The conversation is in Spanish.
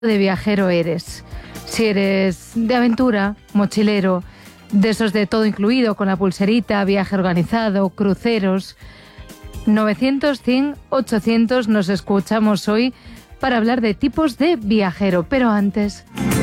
de viajero eres. Si eres de aventura, mochilero, de esos de todo incluido, con la pulserita, viaje organizado, cruceros. 900, 100, 800 nos escuchamos hoy para hablar de tipos de viajero. Pero antes...